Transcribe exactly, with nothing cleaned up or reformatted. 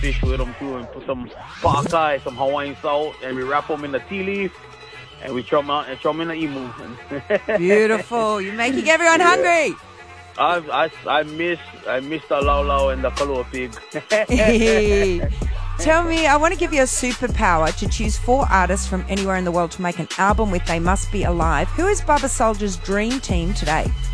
fish with them too, and put some pak eye, some Hawaiian salt, and we wrap them in the tea leaf, and we throw them out and throw them in the imu. Beautiful. You're making everyone Yeah. hungry. I, I, I miss I miss the lau lau and the kalua pig. Tell me, I want to give you a superpower to choose four artists from anywhere in the world to make an album with They Must Be Alive. Who is Bubba Soldier's dream team today?